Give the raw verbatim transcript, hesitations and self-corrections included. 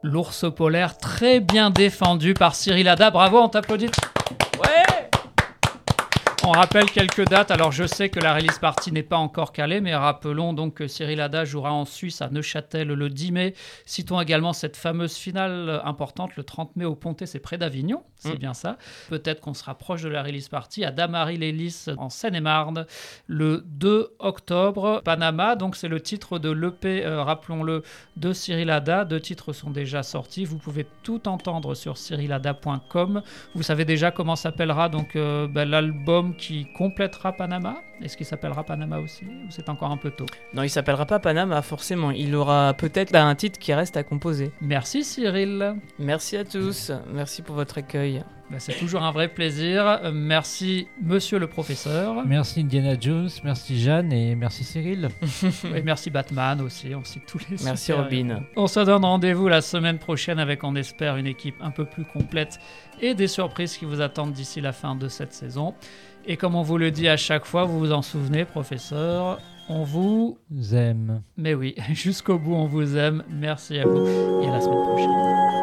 L'ours polaire, très bien défendu par Cyril Hada. Bravo, on t'applaudit. Ouais. On rappelle quelques dates. Alors, je sais que la release party n'est pas encore calée, mais rappelons donc que Cyril Hada jouera en Suisse à Neuchâtel le dix mai. Citons également cette fameuse finale importante le trente mai au Pontet, c'est près d'Avignon, c'est mmh. bien ça. Peut-être qu'on sera proche de la release party à Damary-les-Lys en Seine-et-Marne le deux octobre. Panama, donc c'est le titre de l'E P, euh, rappelons-le, de Cyril Hada. Deux titres sont déjà sortis. Vous pouvez tout entendre sur cyril hada point com. Vous savez déjà comment s'appellera donc euh, ben, l'album qui complétera Panama. Est-ce qu'il s'appellera Panama aussi ou c'est encore un peu tôt? Non, il s'appellera pas Panama forcément. Il aura peut-être là, un titre qui reste à composer. Merci Cyril. Merci à tous. Merci pour votre accueil. Ben, c'est toujours un vrai plaisir. Euh, merci monsieur le professeur. Merci Indiana Jones, merci Jeanne et merci Cyril. Et merci Batman aussi. On cite tous les Merci super Robin. héros. On se donne rendez-vous la semaine prochaine avec, on espère, une équipe un peu plus complète et des surprises qui vous attendent d'ici la fin de cette saison. Et comme on vous le dit à chaque fois, vous vous en souvenez, professeur, on vous aime. Mais oui, jusqu'au bout, on vous aime. Merci à vous et à la semaine prochaine.